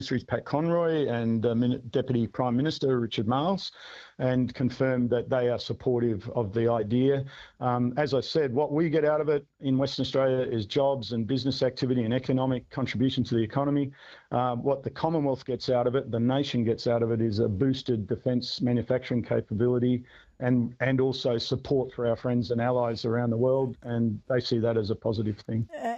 Ministry's Pat Conroy and Deputy Prime Minister Richard Marles, and confirmed that they are supportive of the idea. As I said, what we get out of it in Western Australia is jobs and business activity and economic contribution to the economy. What the Commonwealth gets out of it, the nation gets out of it, is a boosted defence manufacturing capability and also support for our friends and allies around the world, and they see that as a positive thing.